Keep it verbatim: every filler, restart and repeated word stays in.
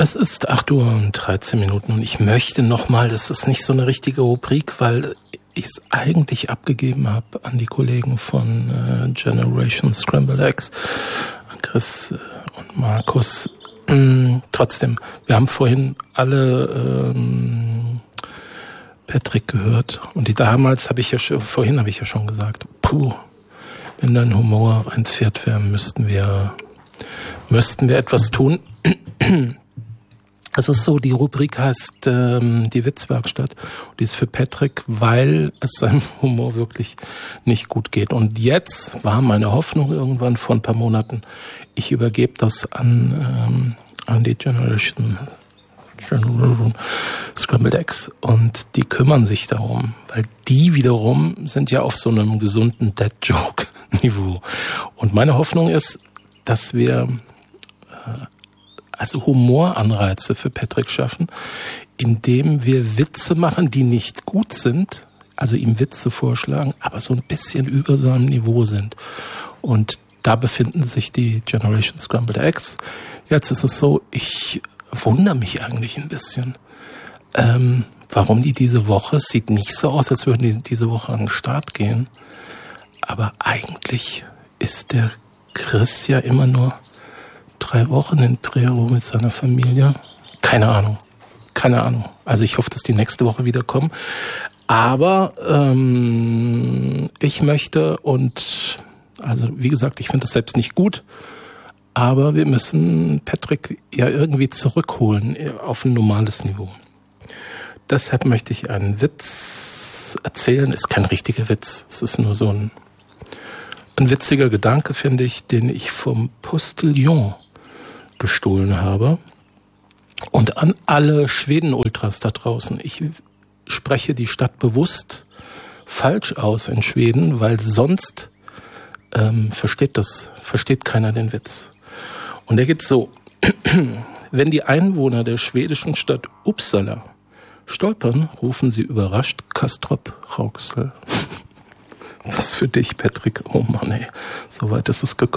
Es ist acht Uhr und dreizehn Minuten und ich möchte nochmal, das ist nicht so eine richtige Rubrik, weil ich es eigentlich abgegeben habe an die Kollegen von äh, Generation Scrambled Eggs, an Chris äh, und Markus. Mm, trotzdem, wir haben vorhin alle ähm, Patrick gehört und die damals habe ich ja schon, vorhin habe ich ja schon gesagt, puh, wenn dein Humor ein Pferd wäre, müssten wir, müssten wir etwas tun. Es ist so, die Rubrik heißt ähm, die Witzwerkstatt. Und die ist für Patrick, weil es seinem Humor wirklich nicht gut geht. Und jetzt war meine Hoffnung irgendwann vor ein paar Monaten, ich übergebe das an, ähm, an die Generation, Generation Scrambled Eggs. Und die kümmern sich darum, weil die wiederum sind ja auf so einem gesunden Dad-Joke-Niveau. Und meine Hoffnung ist, dass wir äh, also Humoranreize für Patrick schaffen, indem wir Witze machen, die nicht gut sind, also ihm Witze vorschlagen, aber so ein bisschen über seinem Niveau sind. Und da befinden sich die Generation Scrambled Eggs. Jetzt ist es so, ich wundere mich eigentlich ein bisschen, ähm, warum die diese Woche, es sieht nicht so aus, als würden die diese Woche an den Start gehen, aber eigentlich ist der Chris ja immer nur drei Wochen in Peru mit seiner Familie. Keine Ahnung. Keine Ahnung. Also ich hoffe, dass die nächste Woche wieder kommen. Aber ähm, ich möchte und also wie gesagt, ich finde das selbst nicht gut, aber wir müssen Patrick ja irgendwie zurückholen auf ein normales Niveau. Deshalb möchte ich einen Witz erzählen. Ist kein richtiger Witz. Es ist nur so ein, ein witziger Gedanke, finde ich, den ich vom Postillon gestohlen habe. Und an alle Schweden-Ultras da draußen, ich spreche die Stadt bewusst falsch aus in Schweden, weil sonst ähm, versteht das, versteht keiner den Witz. Und der geht so: Wenn die Einwohner der schwedischen Stadt Uppsala stolpern, rufen sie überrascht Kastrop Rauxel. Das ist für dich, Patrick. Oh Mann, ey, so weit ist es gekommen.